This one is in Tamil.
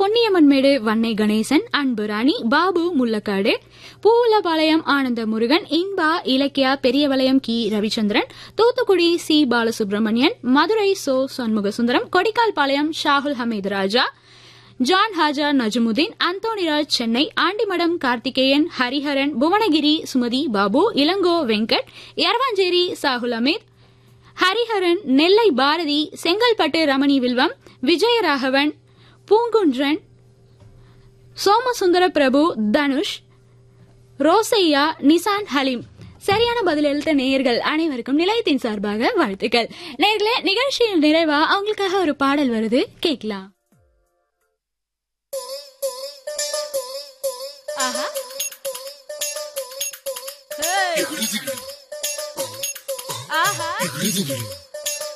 பொன்னியம்மன்மேடு வன்னை கணேசன், அன்பு ராணி, பாபு முள்ளக்காடு, பூவுலபாளையம் ஆனந்த முருகன், இன்பா இலக்கியா, பெரியவளையம் கி ரவிச்சந்திரன், தூத்துக்குடி சி பாலசுப்ரமணியன், மதுரை சோ சண்முகசுந்தரம், கொடிக்கால் பாளையம் ஷாகுல் ஹமீது ராஜா, ஜான் ஹாஜா நஜமுதீன், அந்தோனிராஜ் சென்னை, ஆண்டிமடம் கார்த்திகேயன், ஹரிஹரன், புவனகிரி சுமதி பாபு, இளங்கோ வெங்கட், யர்வாஞ்சேரி சாகுல் அமீத், ஹரிஹரன், நெல்லை பாரதி, செங்கல்பட்டு ரமணி வில்வம், விஜயராகவன், பூங்குன்றன், சோமசுந்தர பிரபு, தனுஷ், ரோசையா, நிசான் ஹலீம். சரியான பதில் எழுத்த நேயர்கள் அனைவருக்கும் நிலையத்தின் சார்பாக வாழ்த்துக்கள். நேயர்களே, நிகழ்ச்சியில் நிறைவா அவங்களுக்காக ஒரு பாடல் வருது, கேட்கலாம். ஆஹா.